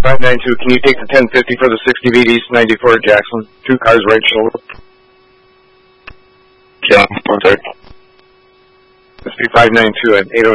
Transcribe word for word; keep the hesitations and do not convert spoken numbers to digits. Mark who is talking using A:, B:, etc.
A: five nine two, can you take the ten fifty for the sixty feet east ninety-four at Jackson? Two cars right shoulder.
B: Yeah, one sec.
A: S P five nine two at eight oh